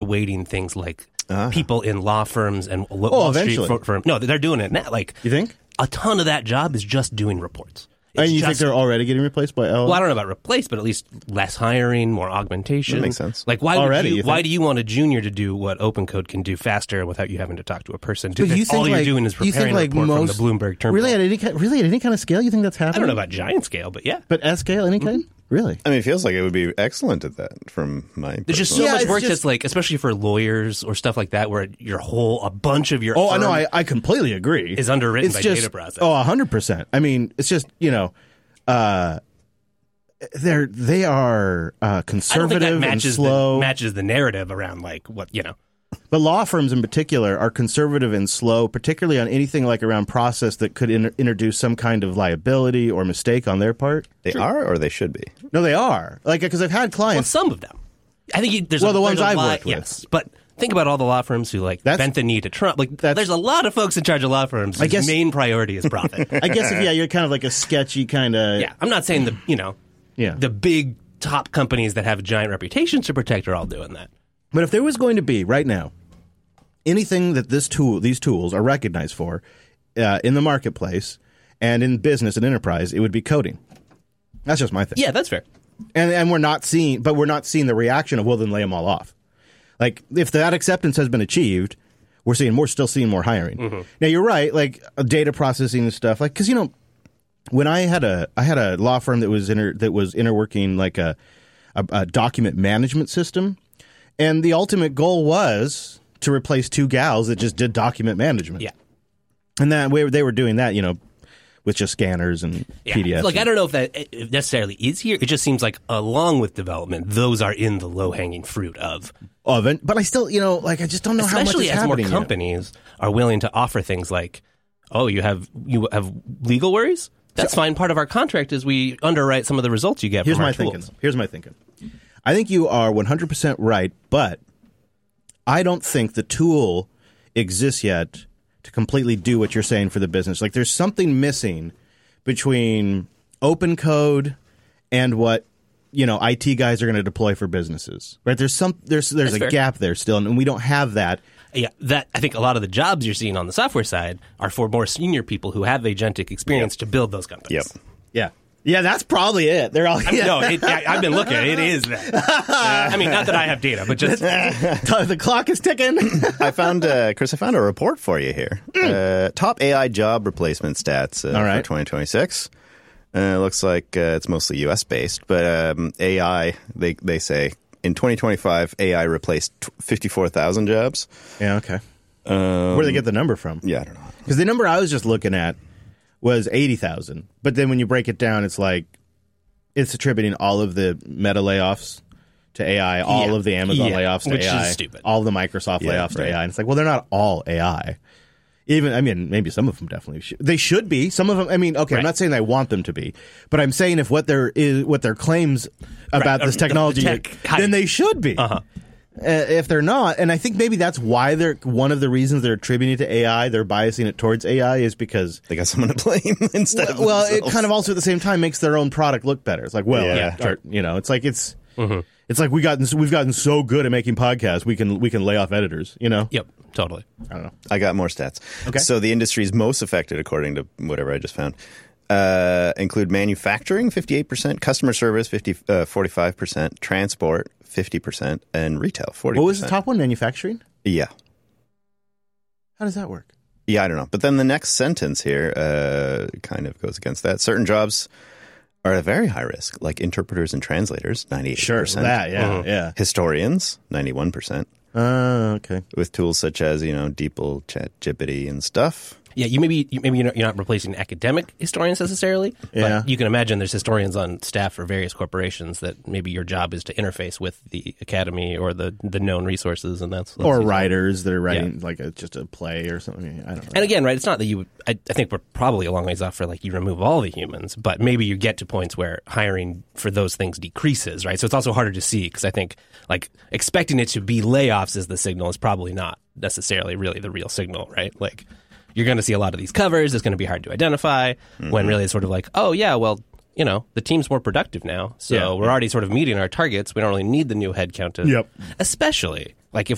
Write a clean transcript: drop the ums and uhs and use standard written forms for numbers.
outweighting things like people in law firms and Wall Street firms. No, they're doing it now. Like, you think? A ton of that job is just doing reports. And you think they're already getting replaced by LLM? Well, I don't know about replaced, but at least less hiring, more augmentation. That makes sense. Like, why do you want a junior to do what OpenCode can do faster without you having to talk to a person? But you think you're doing is preparing a report from the Bloomberg terminal. Really, at any kind of scale, you think that's happening? I don't know about giant scale, but yeah. But at scale, any kind? Really? I mean, it feels like it would be excellent at that from my There's just so much work that's like, especially for lawyers or stuff like that, where a bunch of your I know, I completely agree. Is underwritten by data processing. 100%. I mean, it's just, they are conservative and slow. Matches the narrative around But law firms in particular are conservative and slow, particularly on anything like around process that could introduce some kind of liability or mistake on their part. They are, or they should be? No, they are. Like, because I've had clients. Well, some of them. I think there's the ones I've worked with. Yes, but think about all the law firms who bent the knee to Trump. There's a lot of folks in charge of law firms whose main priority is profit. I guess you're kind of like a sketchy kind of. Yeah, I'm not saying the big top companies that have giant reputations to protect are all doing that. But if there was going to be right now anything that these tools are recognized for in the marketplace and in business and enterprise, it would be coding. That's just my thing. Yeah, that's fair. And we're not seeing the reaction of, well, then lay them all off. Like, if that acceptance has been achieved, we're still seeing more hiring. Mm-hmm. Now, you're right, like data processing and stuff, like, because when I had a law firm that was interworking like a document management system, and the ultimate goal was to replace two gals that just did document management. Yeah, and that way they were doing that, with just scanners and PDFs. Like, I don't know if that necessarily is here. It just seems like, along with development, those are in the low-hanging fruit of it. But I still, I just don't know how much is happening. Especially as more companies are willing to offer things like, oh, you have legal worries? That's fine. Part of our contract is we underwrite some of the results you get from our tools. Here's my thinking. I think you are 100% right, but I don't think the tool exists yet to completely do what you're saying for the business. Like, there's something missing between open code and what IT guys are going to deploy for businesses. Right? There's a gap there still, and we don't have that. Yeah, I think a lot of the jobs you're seeing on the software side are for more senior people who have agentic experience to build those companies. Yep. Yeah. Yeah, that's probably it. They're all. I've been looking. It is that. I mean, not that I have data, but just the clock is ticking. I found a report for you here. Top AI job replacement stats for 2026. Looks like it's mostly U.S. based, but AI. They say in 2025, AI replaced 54,000 jobs. Yeah. Okay. Where do they get the number from? Yeah, I don't know. Because the number I was just looking at was 80,000. But then when you break it down, it's like it's attributing all of the Meta layoffs to AI, all of the Amazon layoffs to which AI, is stupid. All of the Microsoft layoffs to AI. And it's like, well, they're not all AI. Maybe some of them definitely should. They should be. Some of them, I'm not saying I want them to be, but I'm saying if what their claims about this technology, then they should be. Uh-huh. If they're not, and I think maybe that's why one of the reasons they're attributing it to AI, they're biasing it towards AI, is because they got someone to blame instead of well, themselves. It kind of also at the same time makes their own product look better. It's like, it's like it's like we've gotten so good at making podcasts, we can lay off editors. Yep, totally. I don't know. I got more stats. Okay. So the industries most affected, according to whatever I just found, include manufacturing 58%, customer service 45%, transport 50%, and retail 40%. What was the top one? Manufacturing? Yeah. How does that work? Yeah, I don't know. But then the next sentence here kind of goes against that. Certain jobs are at very high risk, like interpreters and translators, 98%. Sure, that, yeah. Historians, 91%. Okay. With tools such as, DeepL, ChatGPT, and stuff. Yeah, you're not replacing academic historians necessarily. Yeah. But you can imagine there's historians on staff for various corporations that maybe your job is to interface with the academy or the known resources, and that's or writers that are writing just a play or something. I don't know. And again, right, it's not that you. I think we're probably a long ways off for you remove all the humans, but maybe you get to points where hiring for those things decreases, right? So it's also harder to see because I think expecting it to be layoffs as the signal is probably not necessarily really the real signal, right? You're going to see a lot of these covers. It's going to be hard to identify when really it's sort of like, oh, yeah, well, the team's more productive now. So we're already sort of meeting our targets. We don't really need the new headcount. Especially,